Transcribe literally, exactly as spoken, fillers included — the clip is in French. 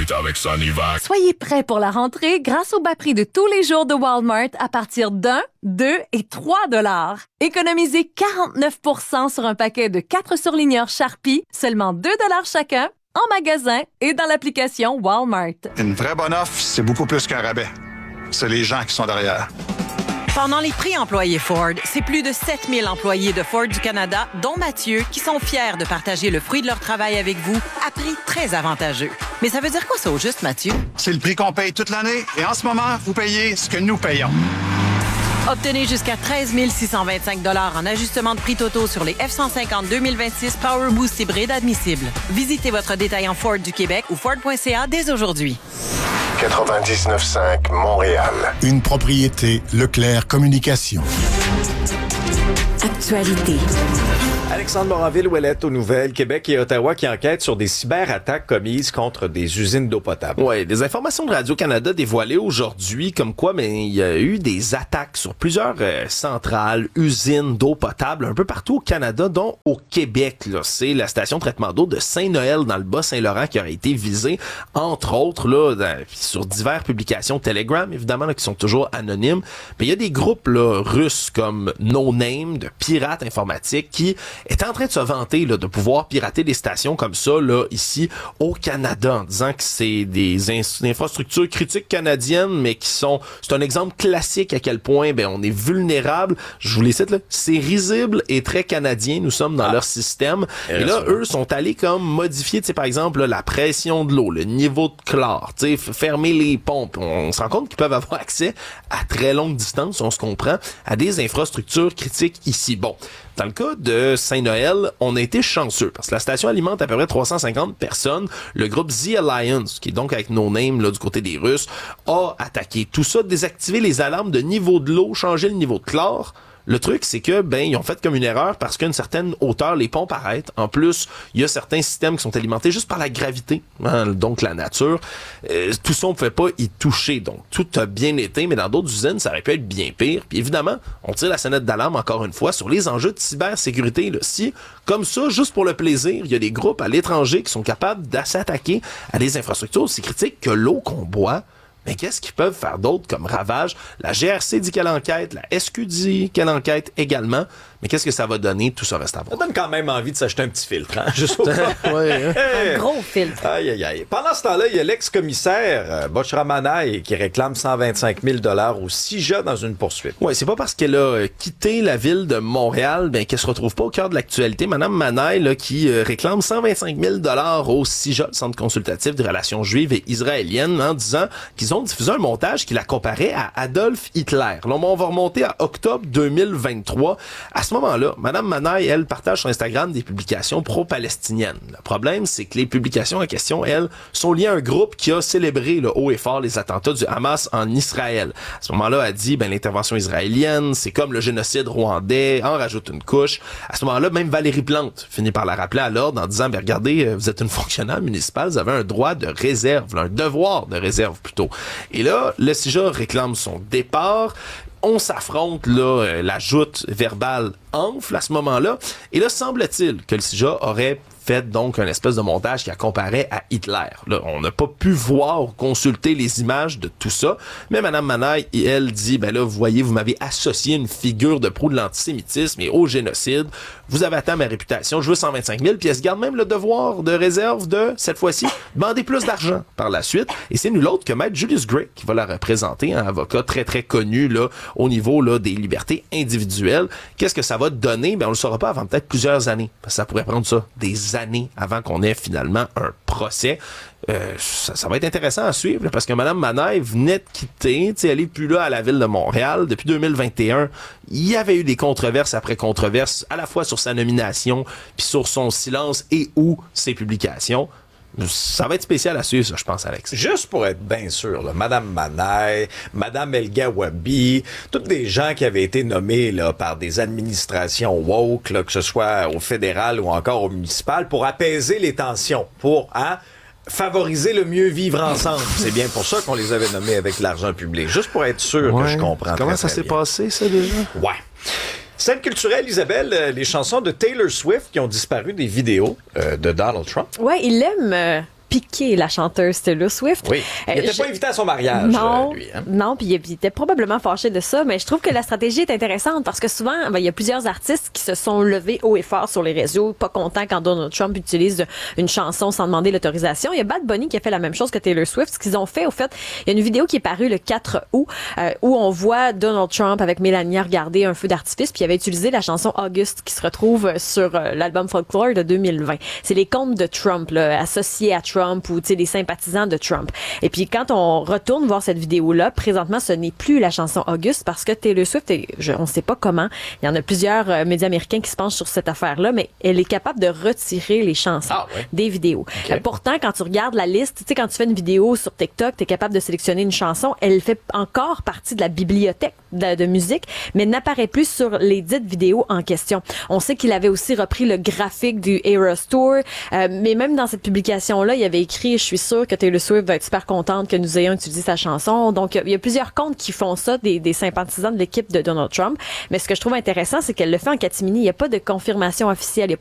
profite avec Sonivac. Soyez prêts pour la rentrée grâce au bas prix de tous les jours de Walmart à partir d'un, deux et trois dollars. Économisez quarante-neuf pour cent sur un paquet de quatre surligneurs Sharpie, seulement deux dollars chacun, en magasin et dans l'application Walmart. Une vraie bonne offre, c'est beaucoup plus qu'un rabais. C'est les gens qui sont derrière. Pendant les prix employés Ford, c'est plus de sept mille employés de Ford du Canada, dont Mathieu, qui sont fiers de partager le fruit de leur travail avec vous à prix très avantageux. Mais ça veut dire quoi ça au juste, Mathieu? C'est le prix qu'on paye toute l'année et en ce moment, vous payez ce que nous payons. Obtenez jusqu'à treize mille six cent vingt-cinq dollars en ajustement de prix totaux sur les F cent cinquante deux mille vingt-six Power Boost hybride admissibles. Visitez votre détaillant Ford du Québec ou Ford point C A dès aujourd'hui. quatre-vingt-dix-neuf cinq Montréal. Une propriété Leclerc Communication. Actualité. Alexandre Moranville-Ouellette aux Nouvelles, Québec et Ottawa qui enquêtent sur des cyberattaques commises contre des usines d'eau potable. Oui, des informations de Radio-Canada dévoilées aujourd'hui, comme quoi mais il y a eu des attaques sur plusieurs euh, centrales, usines d'eau potable un peu partout au Canada, dont au Québec. Là, c'est la station de traitement d'eau de Saint-Noël dans le Bas-Saint-Laurent qui aurait été visée, entre autres, là, dans, sur diverses publications Telegram, évidemment, là, qui sont toujours anonymes. Mais il y a des groupes là, russes comme No Name, de pirates informatiques, qui est en train de se vanter là, de pouvoir pirater des stations comme ça là ici au Canada en disant que c'est des in- infrastructures critiques canadiennes mais qui sont c'est un exemple classique à quel point ben on est vulnérable. Je vous les cite là, c'est risible et très canadien, nous sommes dans ah. leur système. Et, et là eux sont allés comme modifier tu sais par exemple là, la pression de l'eau, le niveau de chlore, tu sais fermer les pompes. On, on se rend compte qu'ils peuvent avoir accès à très longue distance, on se comprend, à des infrastructures critiques ici. Bon, dans le cas de Saint-Noël, on a été chanceux parce que la station alimente à peu près trois cent cinquante personnes. Le groupe The Alliance, qui est donc avec No Name là, du côté des Russes, a attaqué tout ça, désactivé les alarmes de niveau de l'eau, changé le niveau de chlore. Le truc, c'est que, ben, ils ont fait comme une erreur parce qu'à une certaine hauteur, les pompes arrêtent. En plus, il y a certains systèmes qui sont alimentés juste par la gravité, hein, donc la nature. Euh, tout ça, on ne pouvait pas y toucher. Donc, tout a bien été, mais dans d'autres usines, ça aurait pu être bien pire. Puis évidemment, on tire la sonnette d'alarme encore une fois sur les enjeux de cybersécurité. Là. Si, comme ça, juste pour le plaisir, il y a des groupes à l'étranger qui sont capables de s'attaquer à des infrastructures aussi critiques que l'eau qu'on boit, mais qu'est-ce qu'ils peuvent faire d'autre comme ravage? La G R C dit qu'elle enquête, la S Q dit qu'elle enquête également. Mais qu'est-ce que ça va donner? Tout ça reste à voir. Ça donne quand même envie de s'acheter un petit filtre, hein? Juste au ouais, hein? Un gros filtre. Aïe, aïe, aïe. Pendant ce temps-là, il y a l'ex-commissaire euh, Bochra Manaï qui réclame cent vingt-cinq mille dollars au C I J A dans une poursuite. Oui, c'est pas parce qu'elle a euh, quitté la ville de Montréal ben, qu'elle se retrouve pas au cœur de l'actualité. Madame Manaï là, qui euh, réclame cent vingt-cinq mille dollars au C I J A, le Centre consultatif des relations juives et israéliennes, en disant qu'ils ont diffusé un montage qui la comparait à Adolf Hitler. Là, on va remonter à octobre deux mille vingt-trois. À ce moment-là, Madame Manaï, elle, partage sur Instagram des publications pro-palestiniennes. Le problème, c'est que les publications en question, elles, sont liées à un groupe qui a célébré le haut et fort les attentats du Hamas en Israël. À ce moment-là, elle dit, ben, l'intervention israélienne, c'est comme le génocide rwandais, en rajoute une couche. À ce moment-là, même Valérie Plante finit par la rappeler à l'ordre en disant, ben, regardez, vous êtes une fonctionnaire municipale, vous avez un droit de réserve, un devoir de réserve plutôt. Et là, le C I J A réclame son départ. On s'affronte, là, euh, la joute verbale enfle à ce moment-là. Et là, semble-t-il que le C I J A aurait fait donc un espèce de montage qui a comparé à Hitler. Là, on n'a pas pu voir ou consulter les images de tout ça, mais Mme Manaï, elle dit, ben là, vous voyez, vous m'avez associé une figure de proue de l'antisémitisme et au génocide. Vous avez atteint ma réputation, je veux cent vingt-cinq mille, puis elle se garde même le devoir de réserve de, cette fois-ci, demander plus d'argent par la suite. Et c'est nul autre que Maître Julius Gray qui va la représenter, un avocat très, très connu là au niveau là des libertés individuelles. Qu'est-ce que ça va donner? Ben, on le saura pas avant peut-être plusieurs années. Parce que ça pourrait prendre ça des années avant qu'on ait finalement un procès. Euh, ça, ça va être intéressant à suivre là, parce que Mme Manaï venait de quitter, elle est plus là à la ville de Montréal depuis deux mille vingt et un. Il y avait eu des controverses après controverses, à la fois sur sa nomination, puis sur son silence et ou ses publications. Ça va être spécial à suivre, ça, je pense, Alex. Juste pour être bien sûr, là, Mme Manaï, Mme El Gawabi, toutes des gens qui avaient été nommés là, par des administrations woke, là, que ce soit au fédéral ou encore au municipal, pour apaiser les tensions, pour hein, favoriser le mieux vivre ensemble. C'est bien pour ça qu'on les avait nommés avec l'argent public. Juste pour être sûr ouais. que je comprends. Comment très, ça très s'est bien. passé, ça, déjà? Ouais. Scène culturelle, Isabelle, les chansons de Taylor Swift qui ont disparu des vidéos euh, de Donald Trump. Ouais, il aime euh, piqué la chanteuse Taylor Swift. Oui, il n'était je... pas invité à son mariage, non, euh, lui. Hein? Non, puis il était probablement fâché de ça, mais je trouve que la stratégie est intéressante parce que souvent, ben, il y a plusieurs artistes qui se sont levés haut et fort sur les réseaux, pas contents quand Donald Trump utilise une chanson sans demander l'autorisation. Il y a Bad Bunny qui a fait la même chose que Taylor Swift. Ce qu'ils ont fait, au fait, il y a une vidéo qui est parue le quatre août euh, où on voit Donald Trump avec Melania regarder un feu d'artifice, puis il avait utilisé la chanson August qui se retrouve sur euh, l'album Folklore de deux mille vingt. C'est les comptes de Trump, là, associés à Trump ou les sympathisants de Trump. Et puis quand on retourne voir cette vidéo-là, présentement, ce n'est plus la chanson August parce que Taylor Swift, est, je, on ne sait pas comment, il y en a plusieurs euh, médias américains qui se penchent sur cette affaire-là, mais elle est capable de retirer les chansons ah, ouais. des vidéos. Okay. Euh, pourtant, quand tu regardes la liste, tu sais, quand tu fais une vidéo sur TikTok, tu es capable de sélectionner une chanson, elle fait encore partie de la bibliothèque de, de musique, mais n'apparaît plus sur les dites vidéos en question. On sait qu'il avait aussi repris le graphique du Eras Tour, euh, mais même dans cette publication-là, il avait écrit « Je suis sûr que Taylor Swift va être super contente que nous ayons utilisé sa chanson ». Donc, il y a plusieurs comptes qui font ça, des, des sympathisants de l'équipe de Donald Trump. Mais ce que je trouve intéressant, c'est qu'elle le fait en catimini. Il n'y a pas de confirmation officielle. Il y a